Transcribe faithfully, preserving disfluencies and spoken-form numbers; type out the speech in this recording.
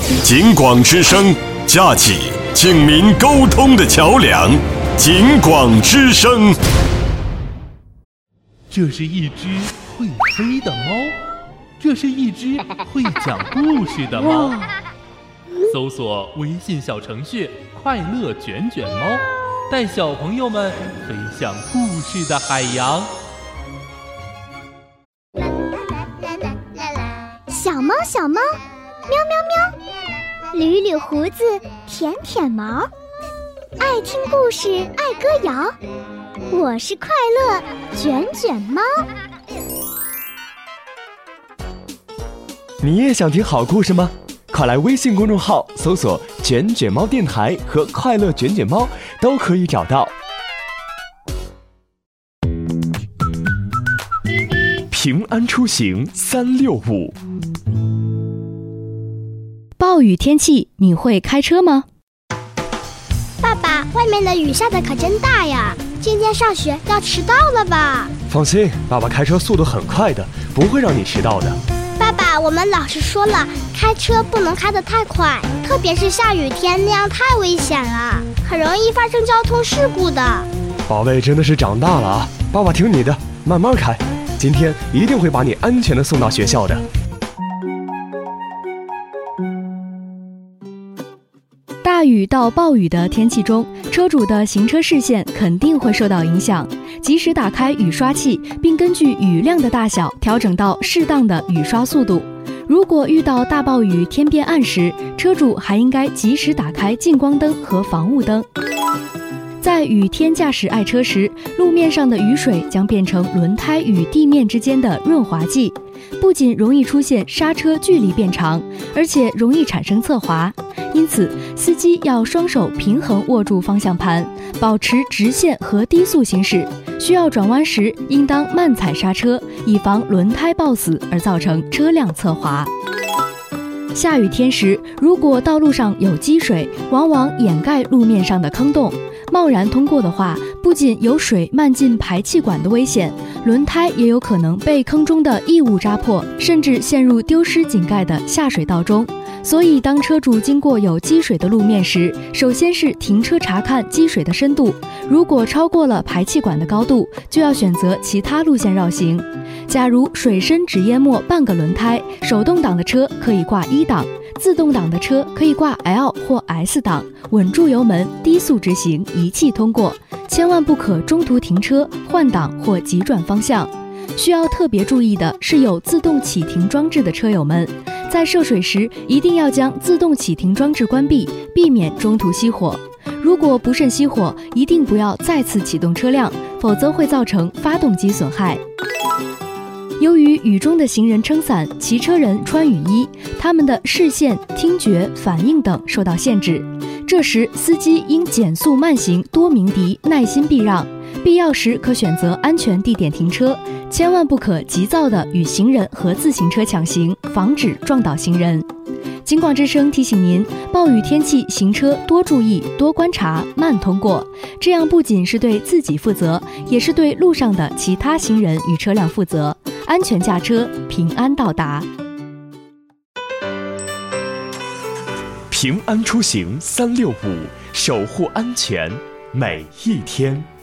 警广之声，架起警民沟通的桥梁。警广之声。 这是一只会飞的猫，这是一只会讲故事的猫。搜索微信小程序快乐卷卷猫，带小朋友们飞向故事的海洋。 小猫小猫，喵喵喵，捋捋胡子，舔舔毛，爱听故事，爱歌谣。我是快乐卷卷猫。 你也想听好故事吗？快来微信公众号搜索卷卷猫电台和快乐卷卷猫，都可以找到。平安出行三六五。 暴雨天气，你会开车吗？ 爸爸，外面的雨下得可真大呀，今天上学要迟到了吧？ 放心，爸爸开车速度很快的，不会让你迟到的。 爸爸，我们老师说了，开车不能开得太快，特别是下雨天，那样太危险了，很容易发生交通事故的。 宝贝真的是长大了啊，爸爸听你的，慢慢开，今天一定会把你安全的送到学校的。 大雨到暴雨的天气中，车主的行车视线肯定会受到影响。及时打开雨刷器，并根据雨量的大小调整到适当的雨刷速度。如果遇到大暴雨天变暗时，车主还应该及时打开近光灯和防雾灯。在雨天驾驶爱车时，路面上的雨水将变成轮胎与地面之间的润滑剂，不仅容易出现刹车距离变长，而且容易产生侧滑。因此，司机要双手平衡握住方向盘，保持直线和低速行驶。需要转弯时，应当慢踩刹车，以防轮胎抱死而造成车辆侧滑。下雨天时，如果道路上有积水，往往掩盖路面上的坑洞，贸然通过的话，不仅有水漫进排气管的危险，轮胎也有可能被坑中的异物扎破，甚至陷入丢失井盖的下水道中。所以当车主经过有积水的路面时，首先是停车查看积水的深度，如果超过了排气管的高度，就要选择其他路线绕行。假如水深只淹没半个轮胎，手动挡的车可以挂一档，自动挡的车可以挂 L 或 S 档，稳住油门，低速直行，一气通过。千万不可中途停车、换挡或急转方向。需要特别注意的是，有自动启停装置的车友们，在涉水时一定要将自动启停装置关闭，避免中途熄火。如果不慎熄火，一定不要再次启动车辆，否则会造成发动机损害。由于雨中的行人撑伞，骑车人穿雨衣，他们的视线、听觉、反应等受到限制。这时，司机应减速慢行，多鸣笛，耐心避让。必要时可选择安全地点停车，千万不可急躁地与行人和自行车抢行，防止撞倒行人。警广之声提醒您，暴雨天气行车多注意、多观察、慢通过，这样不仅是对自己负责，也是对路上的其他行人与车辆负责。安全驾车，平安到达。 平安出行三六五，守护安全每一天。